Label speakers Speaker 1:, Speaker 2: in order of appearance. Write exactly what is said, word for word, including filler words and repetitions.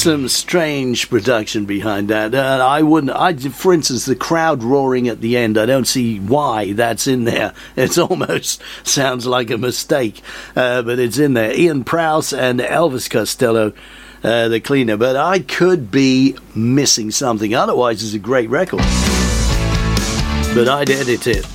Speaker 1: some strange production behind that. Uh, I wouldn't. I, for instance, the crowd roaring at the end. I don't see why that's in there. It almost sounds like a mistake, uh, but it's in there. Ian Prowse and Elvis Costello, uh, the cleaner. But I could be missing something. Otherwise, it's a great record. But I'd edit it.